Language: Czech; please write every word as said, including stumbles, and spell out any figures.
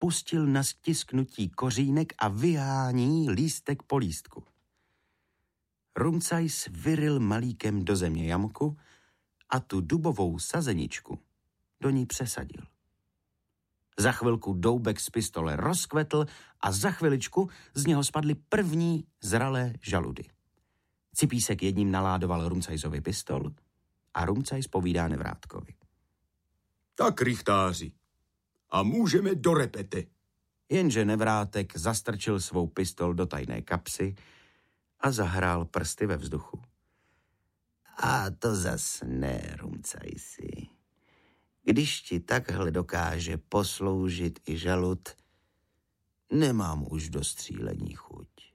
pustil na stisknutí kořínek a vyhání lístek po lístku. Rumcajs vyril malíkem do země jamku a tu dubovou sazeničku do ní přesadil. Za chvilku doubek z pistole rozkvetl a za chviličku z něho spadly první zralé žaludy. Cipísek jedním naládoval Rumcajsovi pistol a Rumcajs povídá Nevrátkovi. Tak, rychtáři, a můžeme do repete. Jenže Nevrátek zastrčil svou pistol do tajné kapsy a zahrál prsty ve vzduchu. A to zas ne, Rumcajsi. Když ti takhle dokáže posloužit i žalud, nemám už do střílení chuť.